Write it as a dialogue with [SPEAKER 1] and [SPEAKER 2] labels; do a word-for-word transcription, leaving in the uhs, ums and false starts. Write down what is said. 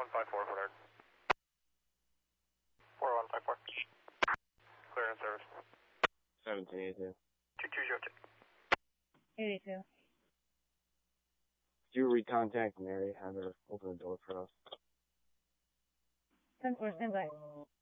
[SPEAKER 1] one five four, Woodard. four one five four. Clear in service.
[SPEAKER 2] seventeen eighty-two.
[SPEAKER 1] two two zero two.
[SPEAKER 3] eighty-two.
[SPEAKER 2] Do you recontact Mary, have her open the door for us?
[SPEAKER 3] ten four, stand by.